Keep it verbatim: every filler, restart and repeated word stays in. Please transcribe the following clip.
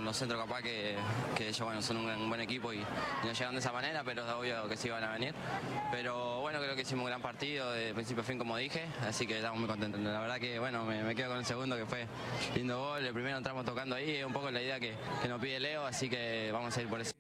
los centros capaz que, que ellos bueno, son un, un buen equipo y, y no llegan de esa manera, pero es obvio que sí van a venir. Pero bueno, creo que hicimos un gran partido de principio a fin, como dije, así que estamos muy contentos. La verdad que bueno, me, me quedo con el segundo, que fue lindo gol. El primero entramos tocando ahí, es un poco la idea que, que nos pide Leo, así que vamos a ir por eso.